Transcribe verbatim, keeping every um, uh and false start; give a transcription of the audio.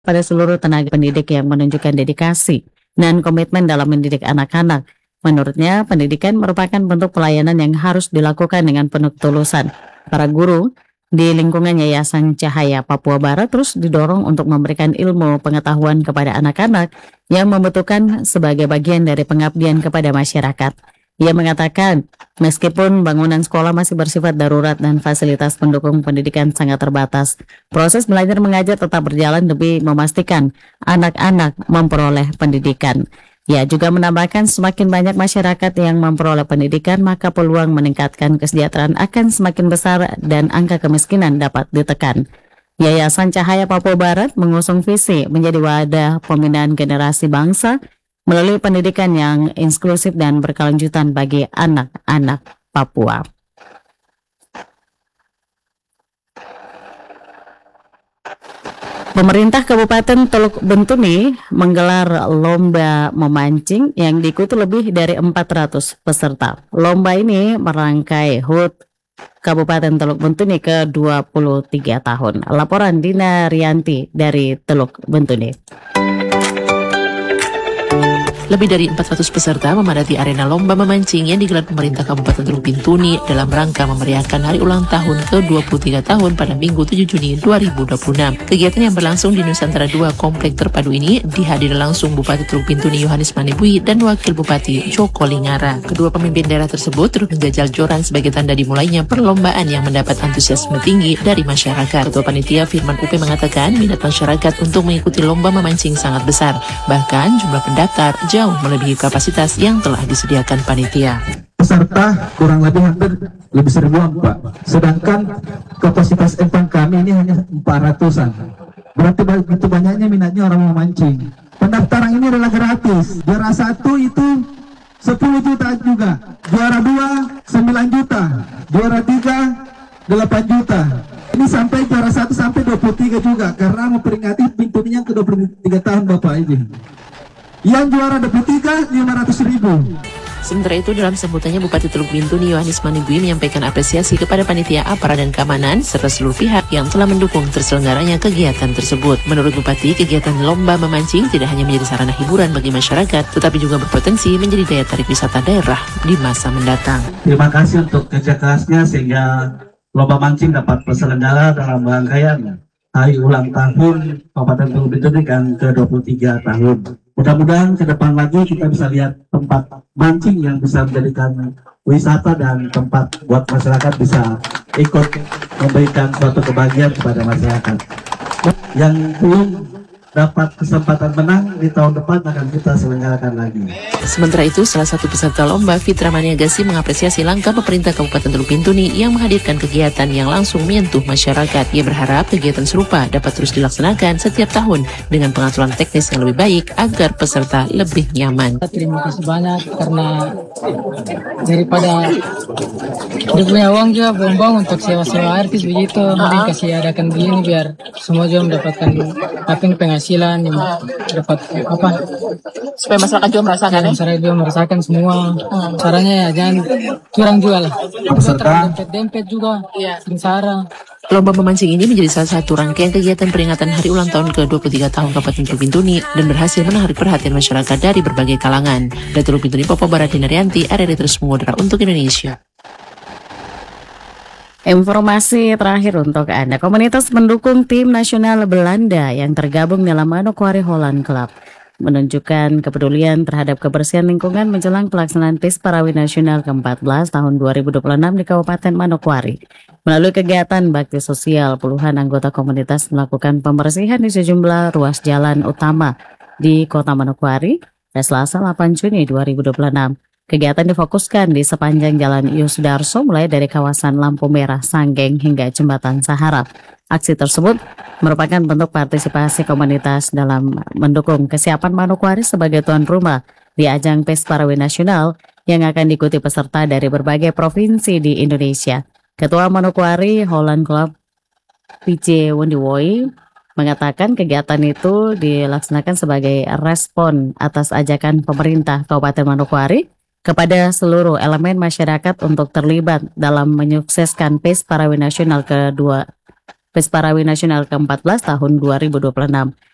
pada seluruh tenaga pendidik yang menunjukkan dedikasi dan komitmen dalam mendidik anak-anak. Menurutnya, pendidikan merupakan bentuk pelayanan yang harus dilakukan dengan penuh ketulusan. Para guru di lingkungan Yayasan Cahaya Papua Barat terus didorong untuk memberikan ilmu pengetahuan kepada anak-anak yang membutuhkan sebagai bagian dari pengabdian kepada masyarakat. Ia mengatakan, meskipun bangunan sekolah masih bersifat darurat dan fasilitas pendukung pendidikan sangat terbatas, proses belajar mengajar tetap berjalan demi memastikan anak-anak memperoleh pendidikan. Ia juga menambahkan semakin banyak masyarakat yang memperoleh pendidikan, maka peluang meningkatkan kesejahteraan akan semakin besar dan angka kemiskinan dapat ditekan. Yayasan Cahaya Papua Barat mengusung visi menjadi wadah pembinaan generasi bangsa melalui pendidikan yang inklusif dan berkelanjutan bagi anak-anak Papua. Pemerintah Kabupaten Teluk Bentuni menggelar lomba memancing yang diikuti lebih dari empat ratus peserta. Lomba ini merangkai H U T Kabupaten Teluk Bentuni ke dua puluh tiga tahun. Laporan Dina Rianti dari Teluk Bentuni. Lebih dari empat ratus peserta memadati arena lomba memancing yang digelar pemerintah Kabupaten Teluk Bintuni dalam rangka memeriahkan hari ulang tahun ke dua puluh tiga tahun pada Minggu tujuh Juni dua ribu dua puluh enam. Kegiatan yang berlangsung di Nusantara dua Komplek Terpadu ini dihadiri langsung Bupati Teluk Bintuni Yohanes Manibui dan Wakil Bupati Joko Lingara. Kedua pemimpin daerah tersebut turut menjajal joran sebagai tanda dimulainya perlombaan yang mendapat antusiasme tinggi dari masyarakat. Ketua Panitia Firman Upe mengatakan minat masyarakat untuk mengikuti lomba memancing sangat besar. Bahkan jumlah pendaftar jauh melebihi kapasitas yang telah disediakan panitia. Peserta kurang lebih hampir lebih seribuan, Pak. Sedangkan kapasitas empang kami ini hanya empat ratusan. Berarti begitu banyaknya minatnya orang memancing. Pendaftaran ini adalah gratis. Juara satu itu sepuluh juta juga. Juara dua sembilan juta. Juara tiga delapan juta. Ini sampai juara satu sampai dua puluh tiga juga karena memperingati pintunya ke dua puluh tiga tahun Bapak ini. Yang juara dua puluh tiga lima ratus ribu. Sementara itu dalam sambutannya Bupati Teluk Bintuni Yohanes Manibui menyampaikan apresiasi kepada panitia aparat dan keamanan serta seluruh pihak yang telah mendukung terselenggaranya kegiatan tersebut. Menurut Bupati, kegiatan lomba memancing tidak hanya menjadi sarana hiburan bagi masyarakat, tetapi juga berpotensi menjadi daya tarik wisata daerah di masa mendatang. Terima kasih untuk kerja kerasnya sehingga lomba mancing dapat terselenggara dalam rangkaian hari ulang tahun Kabupaten Teluk Bintuni kan ke dua puluh tiga tahun. Mudah-mudahan ke depan lagi kita bisa lihat tempat mancing yang bisa menjadikan wisata dan tempat buat masyarakat bisa ikut memberikan suatu kebahagiaan kepada masyarakat. Yang belum dapat kesempatan menang di tahun depan akan kita selenggarakan lagi. Sementara itu, salah satu peserta lomba, Fitra Maniagasi, mengapresiasi langkah pemerintah Kabupaten Teluk Bintuni yang menghadirkan kegiatan yang langsung menyentuh masyarakat. Ia berharap kegiatan serupa dapat terus dilaksanakan setiap tahun dengan pengaturan teknis yang lebih baik agar peserta lebih nyaman. Terima kasih banyak karena daripada dia punya uang juga buang-buang untuk sewa-sewa artis begitu, mending kasih adakan begini biar semua juga mendapatkan apa yang penghasilan yang dapat apa Supaya masyarakat juga merasakan, ya? Masyarakat juga merasakan semua. Hmm. Caranya ya jangan curang juga lah. Peserta dempet-dempet juga, sengsara. Lomba memancing ini menjadi salah satu rangkaian kegiatan peringatan hari ulang tahun ke dua puluh tiga tahun Kabupaten Teluk Bintuni dan berhasil menarik perhatian masyarakat dari berbagai kalangan. Dari Teluk Bintuni, Papua Barat, Dina Rianti, R R I terus mengudara untuk Indonesia. Informasi terakhir untuk Anda, komunitas pendukung tim nasional Belanda yang tergabung dalam Manokwari Holland Club menunjukkan kepedulian terhadap kebersihan lingkungan menjelang pelaksanaan P I S Parawi Nasional ke empat belas tahun dua ribu dua puluh enam di Kabupaten Manokwari. Melalui kegiatan bakti sosial, puluhan anggota komunitas melakukan pembersihan di sejumlah ruas jalan utama di Kota Manokwari pada Selasa delapan Juni dua ribu dua puluh enam. Kegiatan difokuskan di sepanjang Jalan Yosudarso mulai dari kawasan Lampu Merah Sanggeng hingga Jembatan Sahara. Aksi tersebut merupakan bentuk partisipasi komunitas dalam mendukung kesiapan Manokwari sebagai tuan rumah di ajang P I S Parawi Nasional yang akan diikuti peserta dari berbagai provinsi di Indonesia. Ketua Manokwari Holland Club P J Wondiwoi mengatakan kegiatan itu dilaksanakan sebagai respon atas ajakan pemerintah Kabupaten Manokwari kepada seluruh elemen masyarakat untuk terlibat dalam menyukseskan P I S Parawi Nasional kedua P I S Parawi Nasional ke empat belas tahun dua ribu dua puluh enam.